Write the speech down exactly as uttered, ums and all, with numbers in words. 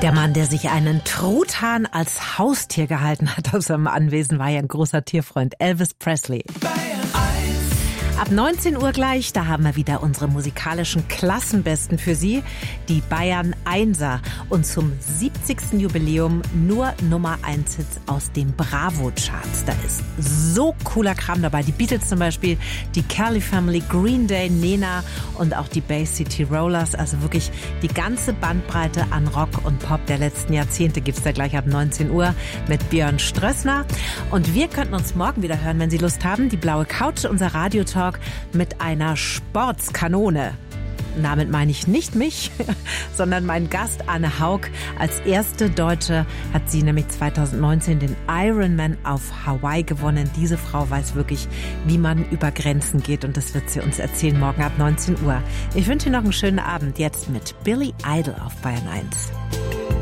Der Mann, der sich einen Truthahn als Haustier gehalten hat auf seinem Anwesen, war ja ein großer Tierfreund, Elvis Presley. Ab neunzehn Uhr gleich, da haben wir wieder unsere musikalischen Klassenbesten für Sie, die Bayern Einser. Und zum siebzigsten Jubiläum nur Nummer eins Hits aus den Bravo-Charts. Da ist so cooler Kram dabei. Die Beatles zum Beispiel, die Kelly Family, Green Day, Nena und auch die Bay City Rollers. Also wirklich die ganze Bandbreite an Rock und Pop der letzten Jahrzehnte gibt's da gleich ab neunzehn Uhr mit Björn Strössner. Und wir könnten uns morgen wieder hören, wenn Sie Lust haben. Die blaue Couch, unser Radiotalk mit einer Sportskanone. Damit meine ich nicht mich, sondern meinen Gast Anne Haug. Als erste Deutsche hat sie nämlich zweitausendneunzehn den Ironman auf Hawaii gewonnen. Diese Frau weiß wirklich, wie man über Grenzen geht, und das wird sie uns erzählen morgen ab neunzehn Uhr. Ich wünsche Ihnen noch einen schönen Abend, jetzt mit Billy Idol auf Bayern eins.